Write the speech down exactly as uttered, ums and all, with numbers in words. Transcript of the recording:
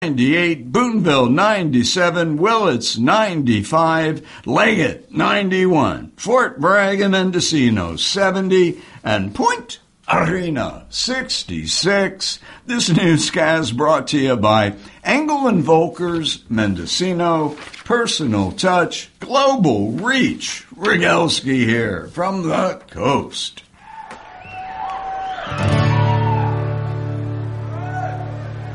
ninety-eight, Boonville ninety-seven, Willits ninety-five, Leggett ninety-one, Fort Bragg and Mendocino seventy, and Point Arena sixty-six. This newscast brought to you by Engel and Volkers, Mendocino, Personal Touch, Global Reach. Rigelski here from the coast.